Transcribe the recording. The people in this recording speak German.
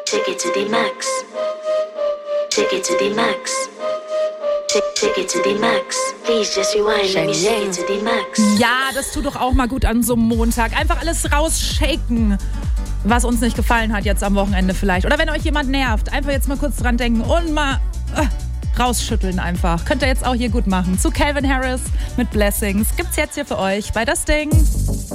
Take it to the max. Take it to the max. Take it to the max. Please just rewind. Let me take it to the max. Ja, das tut doch auch mal gut an so einem Montag. Einfach alles rausshaken, was uns nicht gefallen hat jetzt am Wochenende vielleicht. Oder wenn euch jemand nervt, einfach jetzt mal kurz dran denken und mal rausschütteln einfach. Könnt ihr jetzt auch hier gut machen. Zu Calvin Harris mit Blessings gibt's jetzt hier für euch bei Das Ding.